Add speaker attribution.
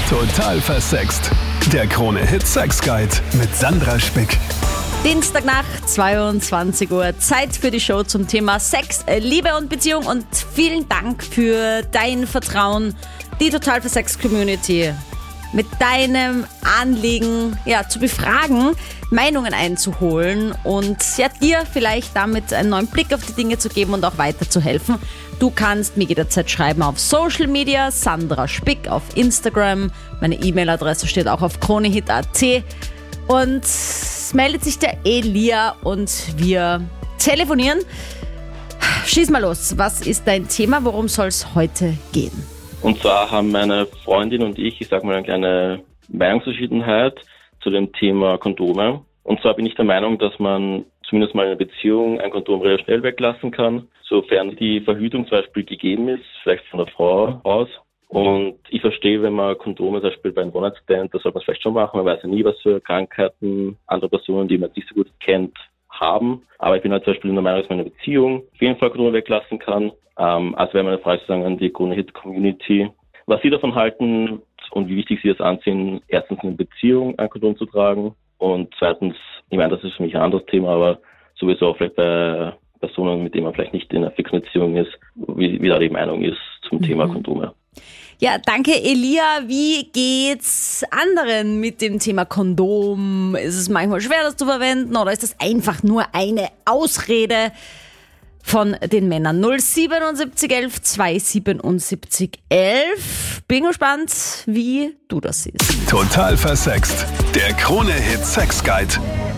Speaker 1: Total versext. Der Krone-Hit Sex Guide mit Sandra Spick.
Speaker 2: Dienstagnacht, 22 Uhr, Zeit für die Show zum Thema Sex, Liebe und Beziehung. Und vielen Dank für dein Vertrauen, die Total versext Community mit deinem Anliegen zu befragen, Meinungen einzuholen und dir vielleicht damit einen neuen Blick auf die Dinge zu geben und auch weiterzuhelfen. Du kannst mir jederzeit schreiben auf Social Media, Sandra Spick auf Instagram. Meine E-Mail-Adresse steht auch auf kronehit.at. Und es meldet sich der Elia und wir telefonieren. Schieß mal los, was ist dein Thema? Worum soll es heute gehen?
Speaker 3: Und zwar haben meine Freundin und ich sag mal, eine kleine Meinungsverschiedenheit zu dem Thema Kondome. Und zwar bin ich der Meinung, dass man zumindest mal in einer Beziehung ein Kondom relativ schnell weglassen kann, sofern die Verhütung zum Beispiel gegeben ist, vielleicht von der Frau aus. Und ich verstehe, wenn man Kondome zum Beispiel bei einem One-Night-Stand, das sollte man vielleicht schon machen, man weiß ja nie, was für Krankheiten andere Personen, die man nicht so gut kennt, haben. Aber ich bin halt zum Beispiel in der Meinung, dass man in einer Beziehung auf jeden Fall Kondome weglassen kann. Also wäre meine Frage sozusagen an die Krone-Hit-Community, was Sie davon halten und wie wichtig Sie es ansehen, erstens in einer Beziehung ein Kondom zu tragen und zweitens, ich meine, das ist für mich ein anderes Thema, aber sowieso auch vielleicht bei Personen, mit denen man vielleicht nicht in einer fixen Beziehung ist, wie da die Meinung ist zum Thema Kondome.
Speaker 2: Ja, danke Elia. Wie geht's anderen mit dem Thema Kondom? Ist es manchmal schwer, das zu verwenden oder ist das einfach nur eine Ausrede von den Männern? 07711 277 11. Bin gespannt, wie du das siehst.
Speaker 1: Total versext. Der Krone-Hit Sex Guide.